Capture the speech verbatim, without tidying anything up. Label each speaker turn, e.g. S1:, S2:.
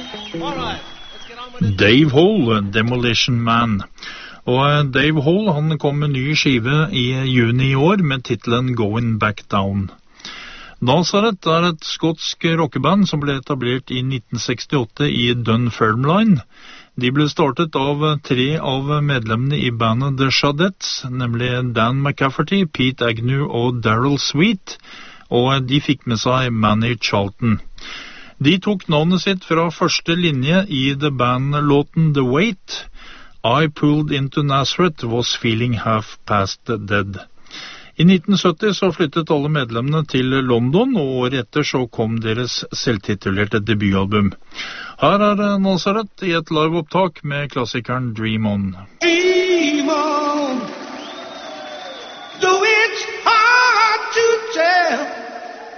S1: Dave Hall, Demolition Man. Og Dave Hall, han kom med ny skive i juni i år med titelen Going Back Down. Nazareth er et skotsk rockeband som ble etablert i nitten sekstiåtte i Dunfermline. De ble startet av tre av medlemmene i bandet The Shadettes, nemlig Dan McCafferty, Pete Agnew og Daryl Sweet, og de fikk med seg Manny Charlton. De tok navnet sitt fra første linje i The Band-låten The Wait. I pulled into Nazareth, was feeling half past dead. I nitten sytti så flyttet alle medlemmene til London, og året etter så kom deres selvtitulerte debutalbum. Her er Nazareth i et liveopptak med klassikeren Dream On.